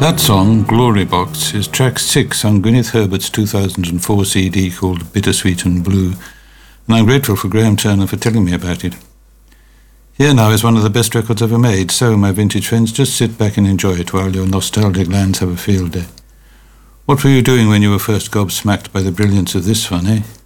That song, Glory Box, is track 6 on Gwyneth Herbert's 2004 CD called Bittersweet and Blue, and I'm grateful for Graham Turner for telling me about it. Here now is one of the best records ever made, so, my vintage friends, just sit back and enjoy it while your nostalgic lands have a field day. What were you doing when you were first gobsmacked by the brilliance of this one, eh?